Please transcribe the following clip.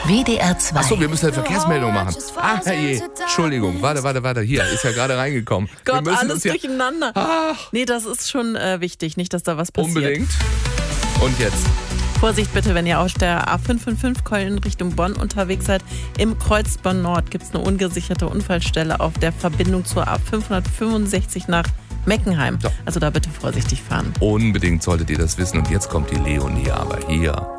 WDR 2. Achso, wir müssen eine Verkehrsmeldung machen. Ach, herrje. Entschuldigung, warte. Hier, ist ja gerade reingekommen. Gott, alles durcheinander. Nee, das ist schon wichtig, nicht, dass da was passiert. Unbedingt. Und jetzt? Vorsicht bitte, wenn ihr aus der A555 Köln Richtung Bonn unterwegs seid. Im Kreuz Bonn Nord gibt es eine ungesicherte Unfallstelle auf der Verbindung zur A565 nach Meckenheim. Also da bitte vorsichtig fahren. Unbedingt solltet ihr das wissen. Und jetzt kommt die Leonie aber hier.